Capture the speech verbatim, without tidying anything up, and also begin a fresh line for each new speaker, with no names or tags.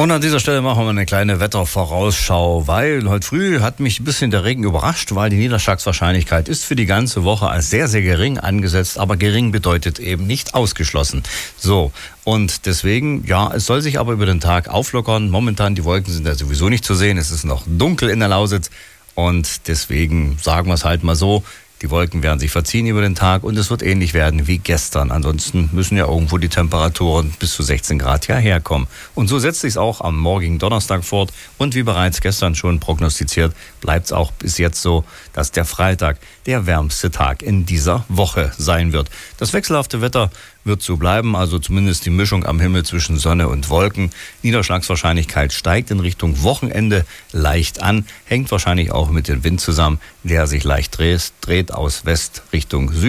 Und an dieser Stelle machen wir eine kleine Wettervorausschau, weil heute früh hat mich ein bisschen der Regen überrascht, weil die Niederschlagswahrscheinlichkeit ist für die ganze Woche als sehr, sehr gering angesetzt, aber gering bedeutet eben nicht ausgeschlossen. So, und deswegen, ja, es soll sich aber über den Tag auflockern. Momentan, die Wolken sind ja sowieso nicht zu sehen, es ist noch dunkel in der Lausitz und deswegen sagen wir es halt mal so, die Wolken werden sich verziehen über den Tag und es wird ähnlich werden wie gestern. Ansonsten müssen ja irgendwo die Temperaturen bis zu sechzehn Grad ja herkommen. Und so setzt sich es auch am morgigen Donnerstag fort. Und wie bereits gestern schon prognostiziert, bleibt es auch bis jetzt so, dass der Freitag der wärmste Tag in dieser Woche sein wird. Das wechselhafte Wetter wird so bleiben, also zumindest die Mischung am Himmel zwischen Sonne und Wolken. Niederschlagswahrscheinlichkeit steigt in Richtung Wochenende leicht an, hängt wahrscheinlich auch mit dem Wind zusammen, der sich leicht dreht, dreht aus West Richtung Süd.